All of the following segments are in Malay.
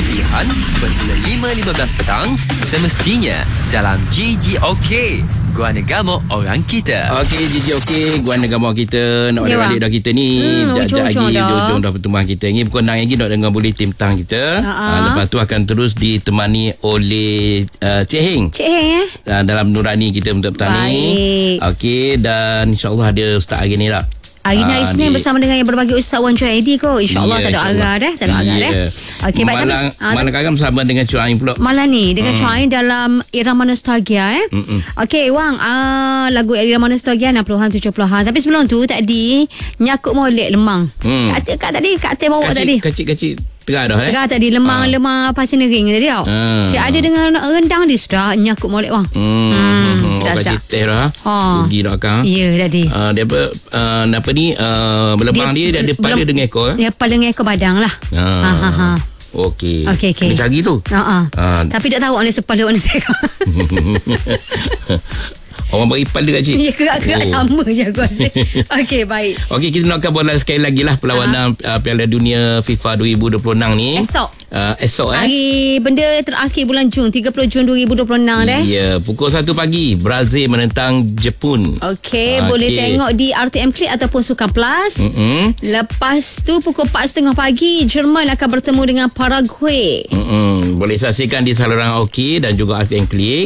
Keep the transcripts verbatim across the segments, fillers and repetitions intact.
Pilihan bermula lima lima belas petang semestinya dalam G G OK, Gua Negamo Orang Kita. Okey, G G okey, Gua Negamo kita. Nak balik dah kita ni. Hmm, Sekejap lagi dah. hujung dah pertemuan kita ni. Pukul enam lagi nak dengar Buletin Petang kita. Uh-huh. Uh, lepas tu akan terus ditemani oleh uh, Cik Heng. Cik Heng eh uh, dalam Nurani kita untuk petang ni. Okey, dan insyaAllah ada Ustaz hari ni tak? Hari ni hari Senin bersama dengan yang berbagai Ustaz Wan Cuan Edi kot. InsyaAllah yeah, tak ada arah dah. Tak ada arah dah. Okey, baik. Malang, uh, Malang Karam bersama dengan Cuain pula. Malam ni dengan hmm. Cuain dalam irama nostalgia eh. Okey, Wang, uh, lagu irama nostalgia enam puluhan tujuh puluhan. Tapi sebelum tu tadi Nyakut Molek Lemang. Hmm. Kat, kat tadi Kak Teh bawa kacik, tadi. Kacik-kacik Tengah dah eh. Tengah tadi lemang ha. lemang pasir nering tadi tau. Ha. Si ada dengan rendang dia sudah Nyakut Molek Wang. Hmm. hmm. Sudah sudah. Teh dah. Ha. Rugi dah kan. Ya tadi. Uh, dia apa uh, apa ni uh, belemang dia, dia ada pada belum, dengan ekor. Dia pada dengan ekor badang lah. Ha ha ha. ha. Okey. Okey okey. Kena cari tu. Ha ah. Uh. Tapi tak tahu mana sepala mana sekor. Orang beripal dia Cik. Ya, kerak-kerak oh. sama je aku rasa. Okey, baik. Okey, kita nak bola sekali lagi lah perlawanan uh-huh. uh, Piala Dunia FIFA dua ribu dua puluh enam ni. Esok. Uh, esok eh. Hari benda terakhir bulan Jun, tiga puluh Jun dua ribu dua puluh enam dah. Ya, yeah, pukul satu pagi Brazil menentang Jepun. Okey, uh, boleh okay. tengok di R T M Click ataupun Sukan Plus. Mm-hmm. Lepas tu pukul empat tiga puluh pagi Jerman akan bertemu dengan Paraguay. Mm-hmm. Boleh saksikan di saluran OK dan juga R T M Click.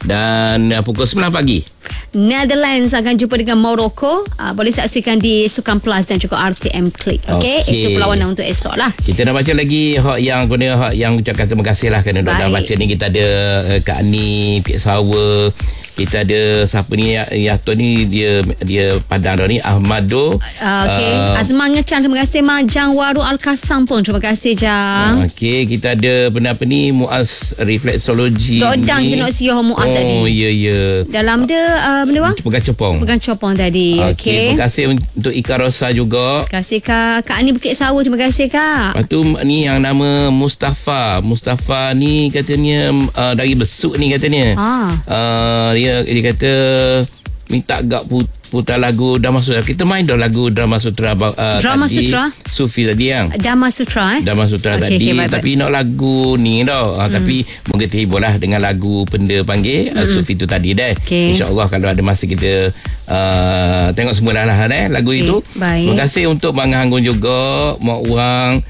Dan uh, pukul sembilan pagi Netherlands akan jumpa dengan Morocco. uh, Boleh saksikan di Sukan Plus dan juga R T M Click. Okey, okay. Itu perlawanan untuk esok lah. Kita nak baca lagi hak yang guna hak yang ucapkan terima kasih lah kerana dah baca ni. Kita ada uh, Kak Ani Pik Sawa. Kita ada siapa ni Yato ni dia dia Padang dah ni Ahmado. uh, Okey, uh, Azman Ngecang terima kasih. Majang Waru Al-Kasam pun terima kasih Jang. uh, Okey, kita ada benda apa ni Muaz Reflexology. Dodang kita nak siap Muaz oh, tadi. Oh ya ya. Dalam dia uh, benda bang? Pegang copong. Pegang copong tadi. Okey. Okay. Terima kasih untuk Ika Rosa juga. Terima kasih Kak. Kak Ani Bukit Sawa terima kasih Kak. Lepas tu ni yang nama Mustafa. Mustafa ni katanya uh, dari Besuk ni katanya. Ha. Uh, dia dia kata minta gak putar lagu Dhamma Sutra. Kita main dah lagu Dhamma Sutra uh, Dhamma tadi. Sutra? Sufi tadi yang Dhamma Sutra eh? Dhamma Sutra okay, tadi okay, tapi nak lagu ni dah. Uh, hmm. Tapi mungkin terhibur lah dengan lagu Penda Panggil hmm. uh, Sufi tu tadi dah. Okay. InsyaAllah kalau ada masa kita uh, tengok semula lah eh, lagu okay. itu. Baik. Terima kasih untuk Bang Hanggun juga, Mak Wang.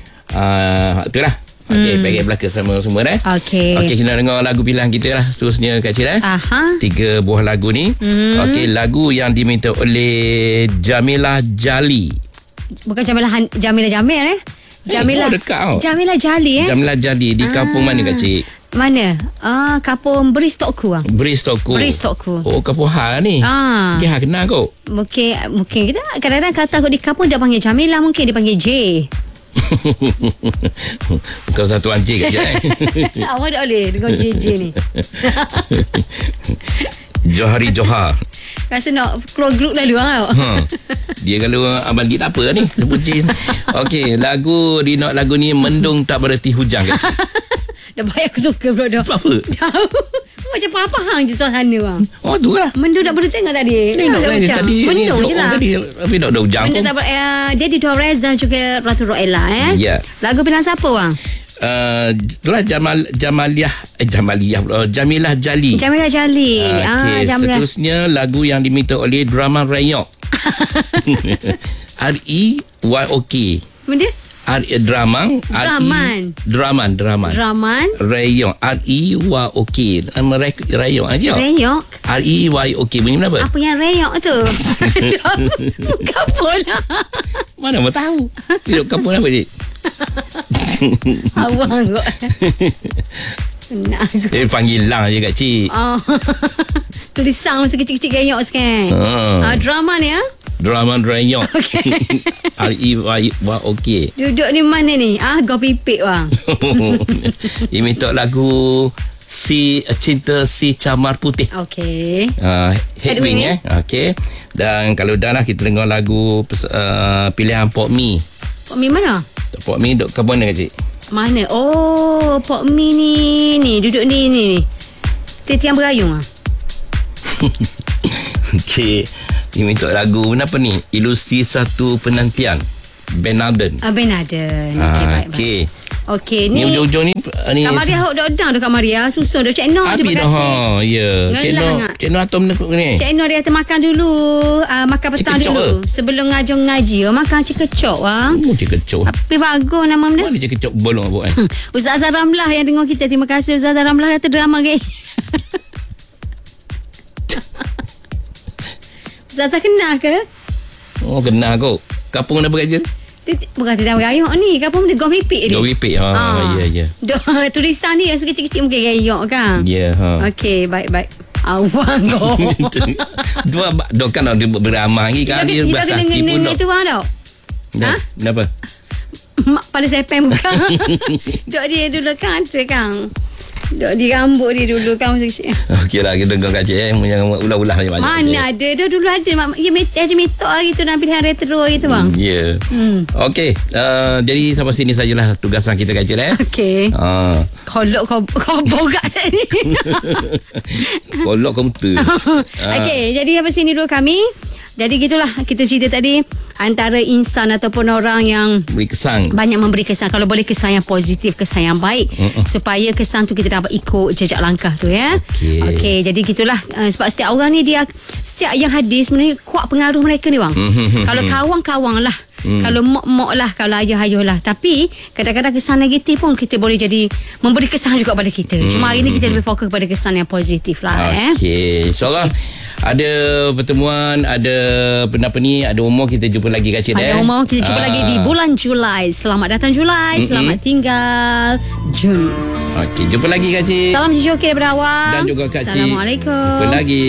Uh, itulah. Okey, hmm. bagi belakang sama semua dah. Okey. Okey, kita dengar lagu pilihan kita lah seterusnya Kak Cik dah. Aha. Tiga buah lagu ni. Hmm. Okey, lagu yang diminta oleh Jamilah Jali. Bukan Jamilah Jamilah Jamil eh. Jamilah. Eh, dekat tau. Jamilah Jali eh. Jamilah Jali di ah. kampung mana Kak Cik? Mana? Ah, kampung Bristokku ah. Bristokku. Bristokku. Oh, kampung Hal ni. Ah. Mungkin Hal kenal kau. Mungkin mungkin kita kadang-kadang kata aku di kampung dia panggil Jamilah, mungkin dia panggil J. Bukan satuan J kat je eh. Awak tak boleh dengan J J ni. Johari Johar. Rasa nak keluar grup lalu lah. ha. Dia kalau abang Git apa lah ni sebut J. Okey, lagu di nak lagu ni Mendung Tak Berhenti Hujan kat Cik. Dah baik aku suka pula dah. Apa? Tahu. Macam apa hang je suasana bang. Oh tu lah. Mendung tak boleh tengok tadi. Ni nak tadi tadi. Mendung je lah. Tadi tapi tak ada hujan pun. Uh, Daddy Torres dan juga Ratu Roella eh. Ya. Yeah. Lagu pilihan siapa bang? Uh, itulah Jamal Jamaliah eh Jamaliah uh, Jamilah Jali. Jamilah Jali. Uh, okay. ah, Jamilah. Seterusnya lagu yang diminta oleh Drama Rayok. R E Y O K. Benda? R E Dramang Draman Draman Draman Draman Rayong R E Y O K. Nama Rayong aja. Rayong R E Y O K bunyi apa? Apa yang Rayong tu? Kapul lah. Mana mau tahu? Hidup kapul apa Cik? Awang kot. Nak dia panggil lang je kat Cik. Oh. Tulisan masa kecil-kecil gayok sekarang. uh. uh, Drama ni ya? Drama Rayong. Okay. R E Y O K. Duduk ni mana ni? Ah, kau pipik bang. Dia minta lagu Si Cinta Si Camar Putih. Okey. Uh, Headwing eh. Okey. Dan kalau dah lah kita dengar lagu uh, pilihan Pok Mi. Pok Mi mana? Pok Mi duduk ke mana Cik? Mana? Oh, Pok Mi ni ni duduk ni ni ni. Tiang berayung ah. Okey. Dia minta lagu kenapa ni? Ilusi Satu Penantian. Ben Arden. Ah, Ben Arden. Okey, ah, baik, okay. baik. Okey, Ni ni ujung-ujung ni, ni Kak Maria hok dah dah Kak Maria. Susun dah Cik Noh. Habis Terima dah. kasih. Ha, ya. Cik Ngelah Noh, sangat. Cik Noh atom ni. Cik Noh dia kata makan dulu, uh, makan petang Cikecok dulu. ke? Sebelum ngajar ngaji, oh, makan cikecok bang. Oh, cikecok. Tapi bagus nama dia. Mana cikecok bolong apa kan? Ustazah Ramlah yang dengar kita. Terima kasih Ustazah Ramlah kata drama gay. Ustazah kenal ke? Oh, kenal kau. Kapung dah bekerja? Bukan tidak berayok ni. Kapal dia gom pipik dia. Gom pipik. Ha, ya, ya. Tulisan ni yang sekecil-kecil mungkin gayok kan? Ya, ha. Okey, baik-baik. Awang kau. Dua dok kan dia beramah lagi kan dia bersah hati pun. Kita tu bang tau. Ha? Kenapa? Mak pada sepem bukan. Dok dia dulu kan ada kan. Dok di rambut dia dulu kan masa kecil. Okeylah kita dengar kat cik eh yang ulah-ulah banyak-banyak. Mana ada dah dulu ada mak ya met ada metok hari tu nak pilihan retro gitu bang. Ya. Yeah. Hmm. Okey, uh, jadi sampai sini sajalah tugasan kita kat cik eh. Okey. Ha. Kolok kau kau bogak saya ni. Kolok komputer. Okey, jadi sampai sini dulu kami. Jadi gitulah kita cerita tadi antara insan ataupun orang yang beri kesan. Banyak memberi kesan. Kalau boleh kesan yang positif, kesan yang baik. Uh-uh. Supaya kesan tu kita dapat ikut jejak langkah tu ya. Okey. Okey, jadi gitulah. Uh, sebab setiap orang ni dia setiap yang hadir sebenarnya kuat pengaruh mereka ni bang. Kalau kawan-kawan lah. Hmm. Kalau mok-mok lah, kalau ayuh-ayuh lah. Tapi kadang-kadang kesan negatif pun kita boleh jadi memberi kesan juga pada kita. Hmm. Cuma hari ni kita lebih fokus pada kesan yang positif lah. Okey, eh. InsyaAllah ada pertemuan, ada apa ni, ada umur kita jumpa lagi kat Cik Ada eh. umur kita jumpa ah. lagi di bulan Julai. Selamat datang Julai, mm-hmm. Selamat tinggal Jun. Okey, jumpa lagi Kak Cik. Salam Cik Okey daripada awak. Dan juga Kak Cik. Assalamualaikum. Jumpa lagi.